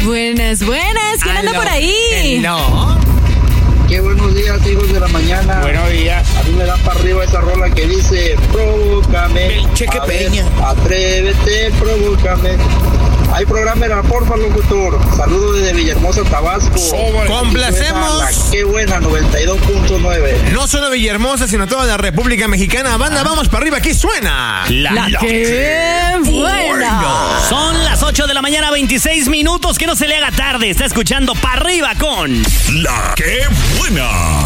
Buenas. ¿Quién anda por ahí? No. Qué buenos días, hijos de la mañana. Buenos días. A mí me da para arriba esa rola que dice: provócame. El Cheque A ver, Peña. Atrévete, provócame. Hay programa, porfa, locutor. Saludos desde Villahermosa, Tabasco. Complacemos. Qué buena, 92.9. No solo Villahermosa, sino toda la República Mexicana. Banda, vamos para arriba. Aquí suena La que buena. Son las 8 de la mañana, 26 minutos. Que no se le haga tarde. Está escuchando Pa' Arriba con La que buena.